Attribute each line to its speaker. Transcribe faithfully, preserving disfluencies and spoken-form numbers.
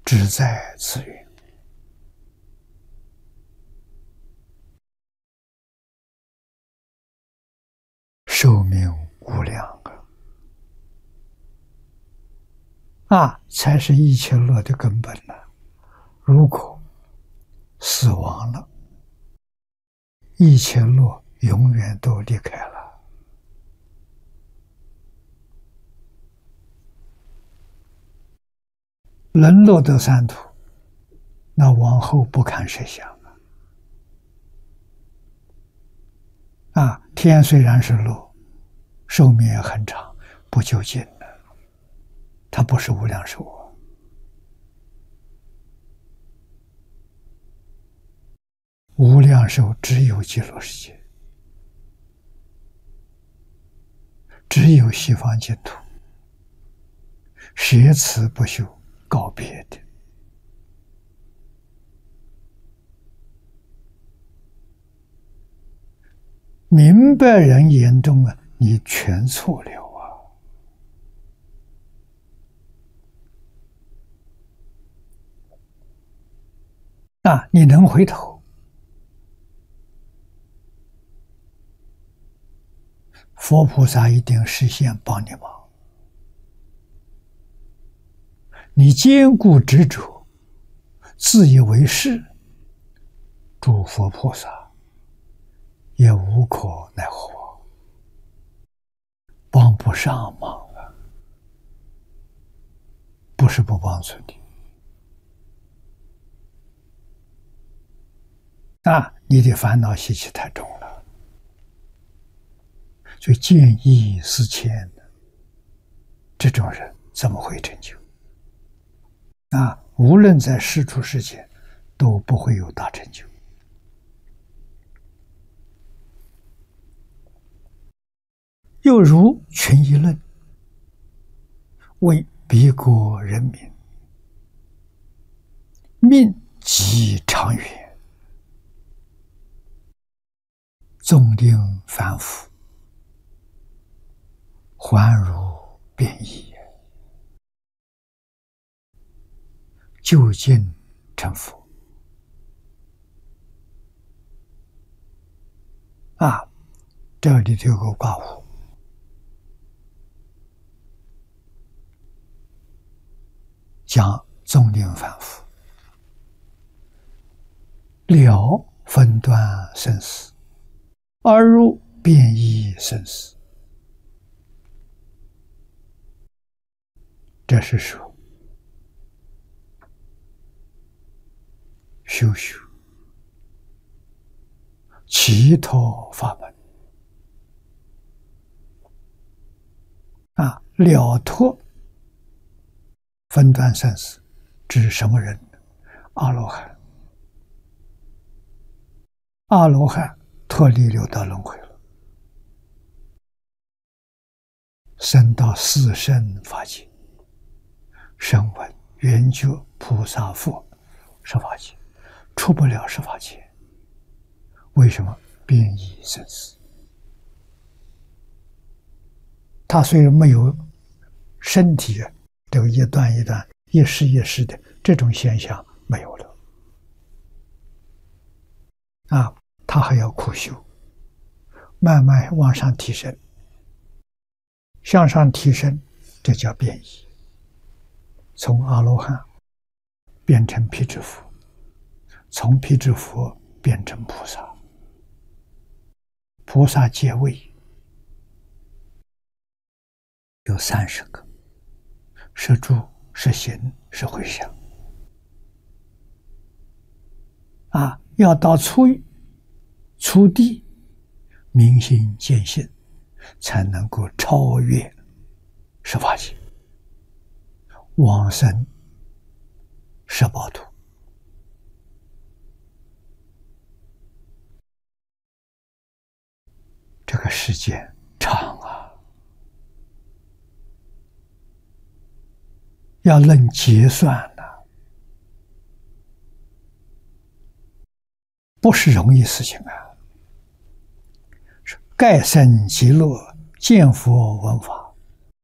Speaker 1: 只在此云。寿命无量啊！啊，才是一切乐的根本呢。如果死亡了，一切乐永远都离开了。能落得三途，那往后不堪设想啊！啊，天虽然是乐，寿命也很长，不究竟的，它不是无量寿啊。无量寿只有极乐世界，只有西方净土，舍此不修，告别的。明白人眼中啊，你全错了啊！啊，你能回头，佛菩萨一定实现帮你忙。你坚固执着，自以为是，诸佛菩萨也无可奈何，帮不上忙啊！不是不帮助你啊，你的烦恼习气太重了，所以见异思迁的这种人怎么会成就？啊，无论在世出世间，都不会有大成就。又如群议论，为彼国人民，命极长远，纵令凡夫，还如变异，究竟成佛。啊，这里头有个挂弧，讲纵令凡夫，了分段生死，而入变异生死。这是说修修其他法门啊，了脱分段生死，指什么人？阿罗汉。阿罗汉脱离六道轮回了，升到四圣法界，声闻、缘觉、菩萨、佛十法界，出不了十法界。为什么？变异生死。他虽然没有身体这个一段一段、一时一时的这种现象没有了啊，他还要苦修，慢慢往上提升，向上提升，这叫变异。从阿罗汉变成辟支佛，从辟支佛变成菩萨，菩萨阶位有三十个，是住、是行、是回向。啊，要到初初地明心见性，才能够超越十法界，往生十报土。这个时间长啊，要论结算呢，不是容易事情啊。盖生极乐，见佛闻法，